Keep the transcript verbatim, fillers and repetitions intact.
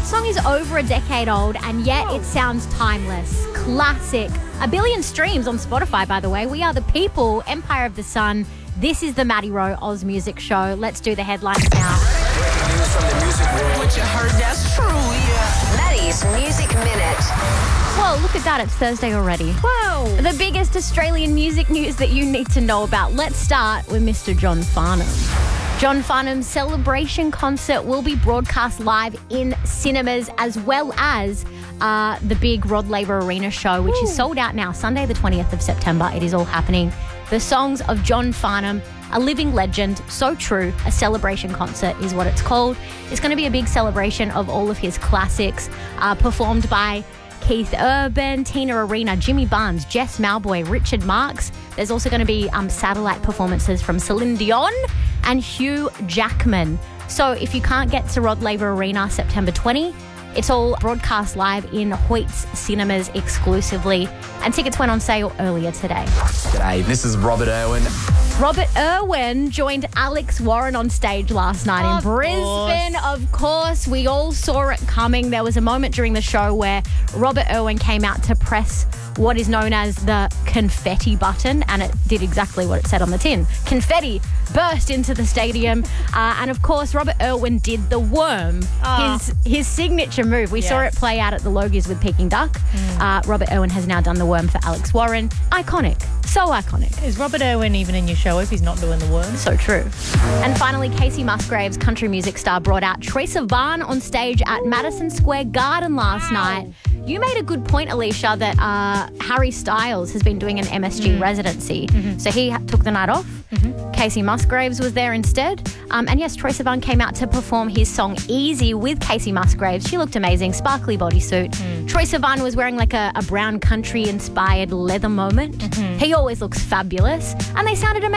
song is over a decade old and yet it sounds timeless. Classic. A billion streams on Spotify, by the way. We are the people, Empire of the Sun. This is the Maddie Rowe Oz Music Show. Let's do the headlines now. Breaking news from the music world. What you heard, that's true, yeah. Maddie's Music Minute. Whoa, look at that. It's Thursday already. Whoa. The biggest Australian music news that you need to know about. Let's start with Mister John Farnham. John Farnham's Celebration concert will be broadcast live in cinemas as well as uh, the big Rod Laver Arena show, which Ooh. is sold out now, Sunday the twentieth of September. It is all happening. The songs of John Farnham, a living legend, so true. A celebration concert is what it's called. It's going to be a big celebration of all of his classics, uh, performed by Keith Urban, Tina Arena, Jimmy Barnes, Jess Malboy, Richard Marx. There's also going to be um, satellite performances from Celine Dion and Hugh Jackman. So if you can't get to Rod Laver Arena September twentieth, it's all broadcast live in Hoyt's Cinemas exclusively. And tickets went on sale earlier today. G'day, this is Robert Irwin. Robert Irwin joined Alex Warren on stage last night in Of Brisbane. course. Of course, we all saw it coming. There was a moment during the show where Robert Irwin came out to press what is known as the confetti button, and it did exactly what it said on the tin. Confetti burst into the stadium, uh, and of course, Robert Irwin did the worm, Oh. his his signature move. We saw it Yes. play out at the Logies with Peking Duck. Mm. Uh, Robert Irwin has now done the worm for Alex Warren. Iconic, so iconic. Is Robert Irwin even in your show if he's not doing the worm? So true. And finally, Casey Musgraves, country music star, brought out Teresa Van on stage at Madison Square Garden last Wow. night. You made a good point, Alicia, that uh, Harry Styles has been doing an M S G Mm. residency. Mm-hmm. So he ha- took the night off. Mm-hmm. Casey Musgraves was there instead. Um, and yes, Teresa Van came out to perform his song Easy with Casey Musgraves. She looked amazing, sparkly bodysuit. Mm. Teresa Van was wearing like a, a brown country-inspired leather moment. Mm-hmm. He always looks fabulous. And they sounded amazing.